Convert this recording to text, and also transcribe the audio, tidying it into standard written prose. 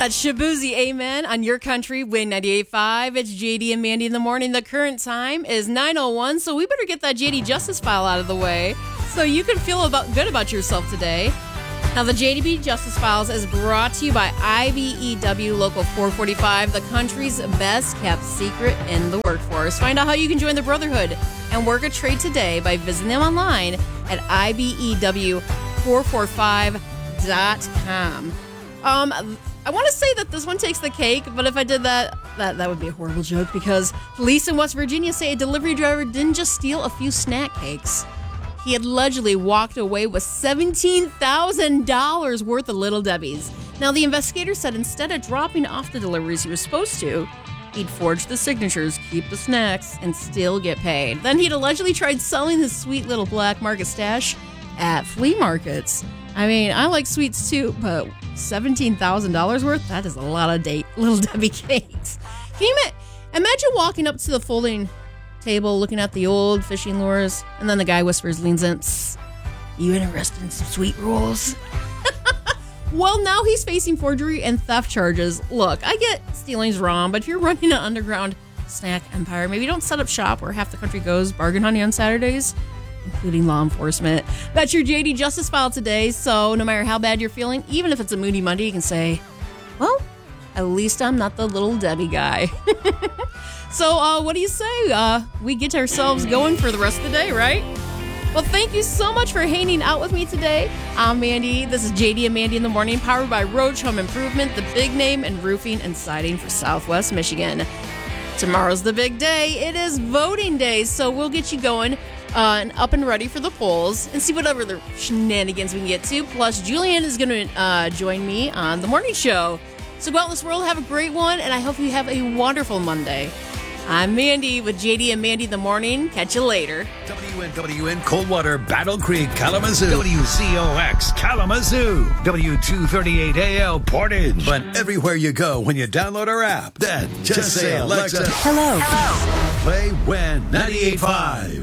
That's Shabuzi Amen on your country, Win 98.5. It's JD and Mandy in the morning. The current time is 9:01, so we better get that JD Justice File out of the way so you can feel good about yourself today. Now, the JDB Justice Files is brought to you by IBEW Local 445, the country's best kept secret in the workforce. Find out how you can join the Brotherhood and work a trade today by visiting them online at IBEW445.com. I want to say that this one takes the cake, but if I did that would be a horrible joke, because police in West Virginia say a delivery driver didn't just steal a few snack cakes. He had allegedly walked away with $17,000 worth of Little Debbie's. Now, the investigator said instead of dropping off the deliveries he was supposed to, he'd forge the signatures, keep the snacks, and still get paid. Then he'd allegedly tried selling his sweet little black market stash at flea markets. I mean, I like sweets too, but $17,000 worth? That is a lot of Little Debbie cakes. Can you imagine walking up to the folding table, looking at the old fishing lures, and then the guy leans in, "You interested in some sweet rolls?" Well, now he's facing forgery and theft charges. Look, I get stealing's wrong, but if you're running an underground snack empire, maybe don't set up shop where half the country goes bargain hunting on Saturdays, including law enforcement. That's your JD Justice File today. So no matter how bad you're feeling, even if it's a moody Monday, you can say, well, at least I'm not the Little Debbie guy. So what do you say? We get ourselves going for the rest of the day, right? Well, thank you so much for hanging out with me today. I'm Mandy. This is JD and Mandy in the morning, powered by Roach Home Improvement, the big name in roofing and siding for Southwest Michigan. Tomorrow's the big day. It is voting day, so we'll get you going and up and ready for the polls and see whatever the shenanigans we can get to. Plus, Julian is going to join me on the morning show. So go out in this world, have a great one, and I hope you have a wonderful Monday. I'm Mandy with JD and Mandy in the morning. Catch you later. WNWN Coldwater, Battle Creek, Kalamazoo. WCOX Kalamazoo. W238AL Portage. But everywhere you go when you download our app, then just say, Alexa, Hello. play WIN 98.5.